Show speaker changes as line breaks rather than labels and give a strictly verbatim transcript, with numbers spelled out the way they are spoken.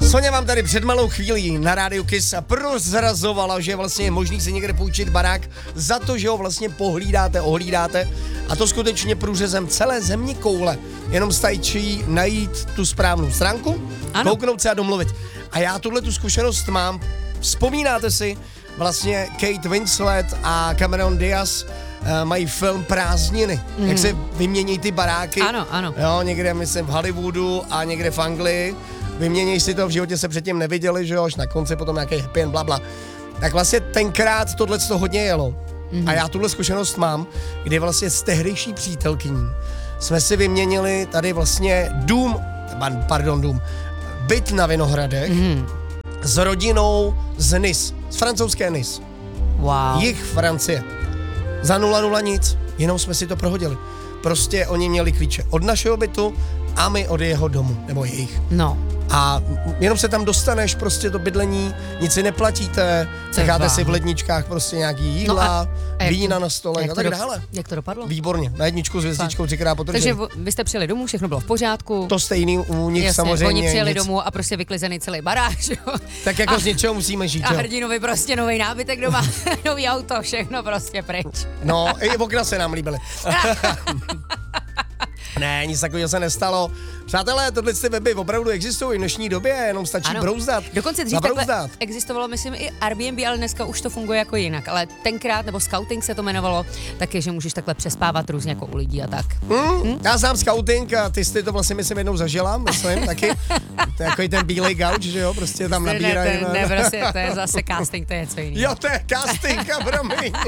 Soňa vám tady před malou chvílí na rádiu Kiss prozrazovala, že vlastně je možný si někde půjčit barák za to, že ho vlastně pohlídáte, ohlídáte a to skutečně průřezem celé země koule. Jenom stačí najít tu správnou stránku, ano. Kouknout se a domluvit. A já tuhle tu zkušenost mám. Vzpomínáte si, vlastně Kate Winslet a Cameron Diaz uh, mají film Prázdniny, mm. jak se vymění ty baráky.
Ano, ano.
Jo, někde myslím v Hollywoodu a někde v Anglii. Vyměnějí si to, v životě se předtím neviděli, že jo, až na konci potom nějaký happy end, blabla. Tak vlastně tenkrát tohle to hodně jelo. Mm-hmm. A já tuhle zkušenost mám, kdy vlastně s tehdejší přítelkyní jsme si vyměnili tady vlastně dům, pardon, dům, byt na Vinohradech mm-hmm. s rodinou z Nice, z francouzské Nice.
Wow.
Jich Francie. Za nula nula nic, jenom jsme si to prohodili. Prostě oni měli klíče od našeho bytu a my od jeho domu, nebo jejich.
No.
A jenom se tam dostaneš, prostě do bydlení, nic si neplatíte, necháte si v ledničkách prostě nějaký jídla, no a, a vína
to,
na stole a tak dále.
Jak to dopadlo?
Výborně, na jedničku s hvězdičkou třikrát potržení.
Takže vy jste přijeli domů, všechno bylo v pořádku.
To stejný u nich. Jasně, samozřejmě.
Oni přijeli
nic.
domů a prostě vyklizený celý baráž.
Tak jako a, z něčeho musíme žít,
A
jo.
hrdinovi prostě nový nábytek doma, nový auto, všechno prostě pryč.
No, i okna se nám líbily. Ne, nic takového se nestalo. Přátelé, tohle ty weby opravdu existují v dnešní době, jenom stačí ano. brouzdat.
Dokonce dřív takhle existovalo, myslím, i Airbnb, ale dneska už to funguje jako jinak. Ale tenkrát, nebo Scouting se to jmenovalo, taky, že můžeš takhle přespávat různě jako u lidí a tak.
Hmm, hm? Já znám Scouting a ty jsi to vlastně myslím jednou zažila, myslím, taky. To je jako ten bílej gauč, že jo, prostě tam nabírají.
Ne, ne, ne, prostě, to je zase casting, to je něco jiného.
Jo, to je casting, a promiň.